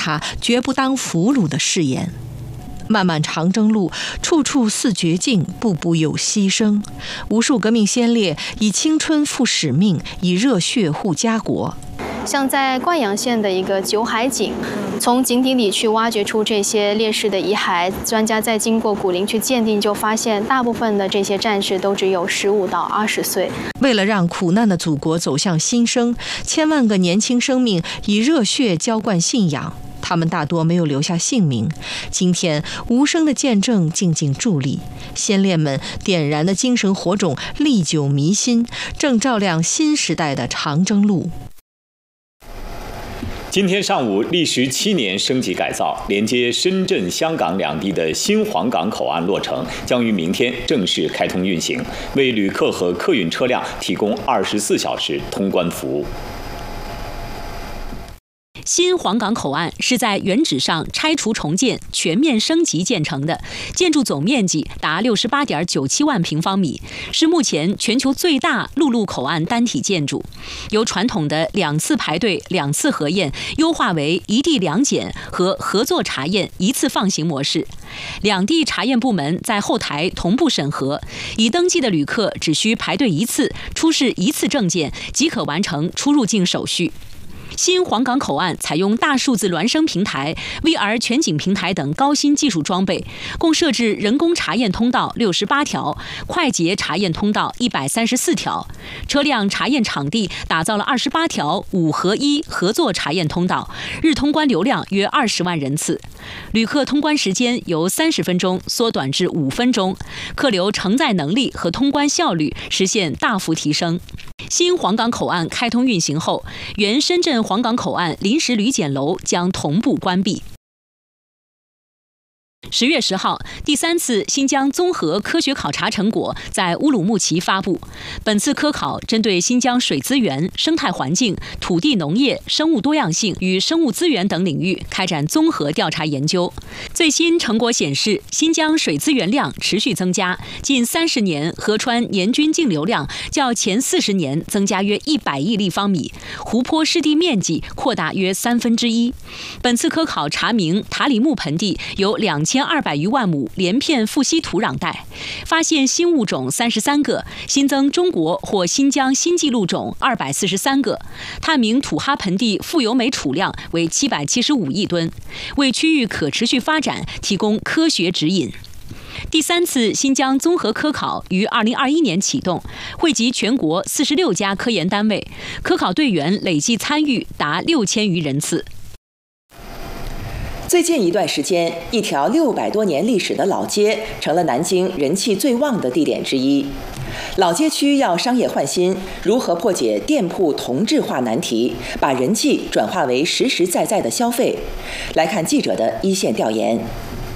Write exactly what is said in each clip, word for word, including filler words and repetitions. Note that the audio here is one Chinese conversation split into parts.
他绝不当俘虏的誓言。漫漫长征路，处处似绝境，步步有牺牲。无数革命先烈以青春赴使命，以热血护家国。 像在灌阳县的一个九海井，从井底里去挖掘出这些烈士的遗骸，专家在经过骨龄去鉴定，就发现大部分的这些战士都只有十五到二十岁。 为了让苦难的祖国走向新生，千万个年轻生命以热血浇灌信仰。他们大多没有留下姓名，今天无声的见证静静伫立，先烈们点燃的精神火种历久弥新，正照亮新时代的长征路。 今天上午，历时七年升级改造，连接深圳、香港两地的新黄港口岸落成，将于明天正式开通运行，为旅客和客运车辆提供二十四小时通关服务。 新黄港口岸是在原址上拆除重建、全面升级建成的，建筑总面积达六十八点九七万平方米，是目前全球最大陆路口岸单体建筑。由传统的两次排队、两次核验，优化为一地两检和合作查验一次放行模式。两地查验部门在后台同步审核，已登记的旅客只需排队一次，出示一次证件，即可完成出入境手续。新黄港口岸采用大数字孪生平台、V R 全景平台等高新技术装备，共设置人工查验通道六十八条，快捷查验通道一百三十四条，车辆查验场地打造了二十八条五合一合作查验通道，日通关流量约二十万人次。旅客通关时间由三十分钟缩短至五分钟，客流承载能力和通关效率实现大幅提升。新黄港口岸开通运行后，原深圳黄港口岸临时旅检楼将同步关闭。十月十号，第三次新疆综合科学考察成果在乌鲁木齐发布。本次科考针对新疆水资源、生态环境、土地农业、生物多样性与生物资源等领域开展综合调查研究。最新成果显示，新疆水资源量持续增加，近三十年河川年均净流量较前四十年增加约一百亿立方米，湖泊湿地面积扩大约三分之一。本次科考查明塔里木盆地有两千二百余万亩连片富硒土壤带，发现新物种三十三个，新增中国或新疆新纪录种二百四十三个。探明土哈盆地富油煤储量为七百七十五亿吨，为区域可持续发展提供科学指引。第三次新疆综合科考于二零二一年启动，汇集全国四十六家科研单位，科考队员累计参与达六千余人次。 最近一段时间，一条六百多年历史的老街成了南京人气最旺的地点之一。老街区要商业换新，如何破解店铺同质化难题，把人气转化为实实在在的消费？来看记者的一线调研。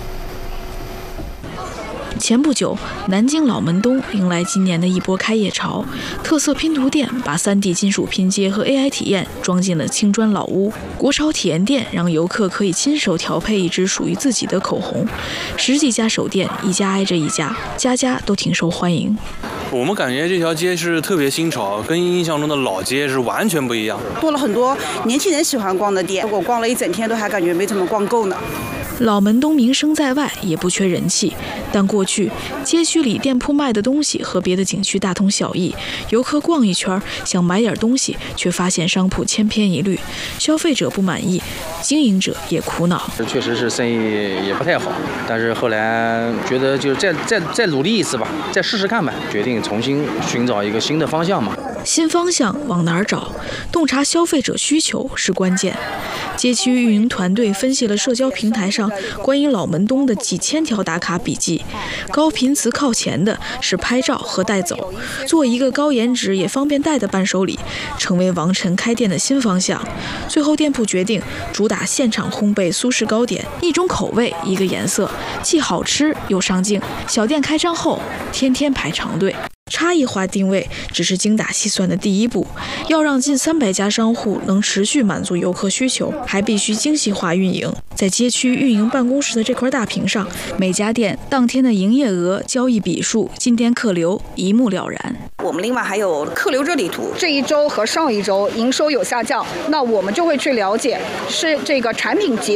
前不久，南京老门东迎来今年的一波开业潮，特色拼图店把 三 D 金属拼接和 A I 体验装进了青砖老屋，国潮体验店让游客可以亲手调配一支属于自己的口红，十几家手店一家挨着一家，家家都挺受欢迎。 我们感觉这条街是特别新潮，跟印象中的老街是完全不一样， 多了很多年轻人喜欢逛的店，我逛了一整天都还感觉没怎么逛够呢。 老门东名声在外，也不缺人气，但过去街区里店铺卖的东西和别的景区大同小异，游客逛一圈想买点东西，却发现商铺千篇一律，消费者不满意，经营者也苦恼。 确实是生意也不太好，但是后来觉得就再再再努力一次吧，再试试看吧，决定重新寻找一个新的方向嘛。 新方向往哪儿找？洞察消费者需求是关键。街区运营团队分析了社交平台上关于老门东的几千条打卡笔记，高频词靠前的是拍照和带走，做一个高颜值也方便带的伴手礼，成为王晨开店的新方向。最后店铺决定主打现场烘焙苏式糕点，一种口味一个颜色，既好吃又上镜。小店开张后天天排长队。差异化定位只是精打细算的第一步，要让近三百家商户能持续满足游客需求，还必须精细化运营。在街区运营办公室的这块大屏上，每家店当天的营业额、交易笔数、进店客流一目了然。 我们另外还有客流热力图，这一周和上一周营收有下降，那我们就会去了解是这个产品节